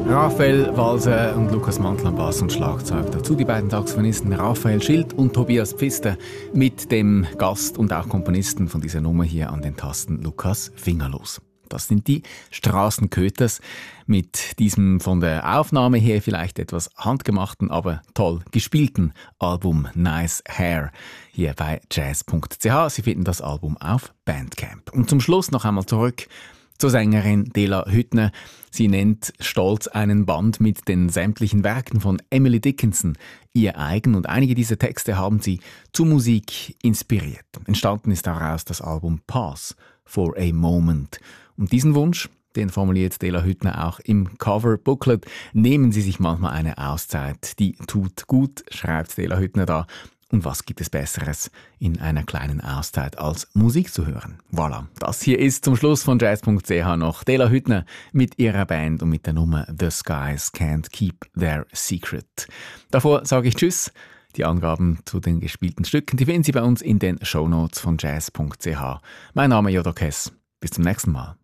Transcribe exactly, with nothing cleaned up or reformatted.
Raphael Walser und Lukas Mantel am Bass und Schlagzeug. Dazu die beiden Saxophonisten Raphael Schild und Tobias Pfister mit dem Gast und auch Komponisten von dieser Nummer hier an den Tasten Lukas Fingerlos. Das sind die Straßenköters mit diesem von der Aufnahme her vielleicht etwas handgemachten, aber toll gespielten Album Nice Hair hier bei jazz punkt c h. Sie finden das Album auf Bandcamp. Und zum Schluss noch einmal zurück zur Sängerin Dela Hüttner. Sie nennt stolz einen Band mit den sämtlichen Werken von Emily Dickinson ihr eigen und einige dieser Texte haben sie zu Musik inspiriert. Entstanden ist daraus das Album Pause for a Moment. Und diesen Wunsch, den formuliert Dela Hüttner auch im Cover-Booklet. Nehmen Sie sich manchmal eine Auszeit, die tut gut, schreibt Dela Hüttner da. Und was gibt es Besseres in einer kleinen Auszeit als Musik zu hören? Voilà, das hier ist zum Schluss von jazz punkt c h noch Dela Hüttner mit ihrer Band und mit der Nummer The Skies Can't Keep Their Secret. Davor sage ich Tschüss. Die Angaben zu den gespielten Stücken, die finden Sie bei uns in den Shownotes von jazz punkt c h. Mein Name ist Jodo Kess. Bis zum nächsten Mal.